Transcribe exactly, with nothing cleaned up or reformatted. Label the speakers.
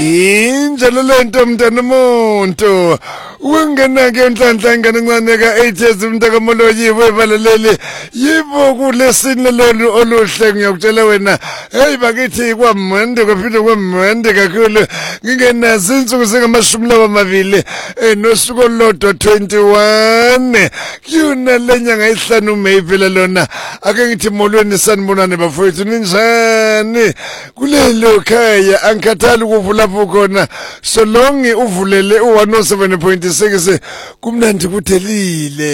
Speaker 1: Injalo lento mntana umuntu ungena ke enhlanhla ingane encane ka eight years umntaka Moloyiwe ebaleleli yibo kulesini lolu oluhle ngiyakutshela wena hey bakithi kwamande kwaphinde kwamande kakhulu ngingenazi insuku zingamashumi lawa mabili nosuku olodwa twenty-one kuyona lenyanga isihlanu May phela lona ake ngithi molweni sanibonane bafowethu ninjani kulelo khaya angikhathali ukuvula khona so long uvulele u one oh seven point six kumnandi kuthelile.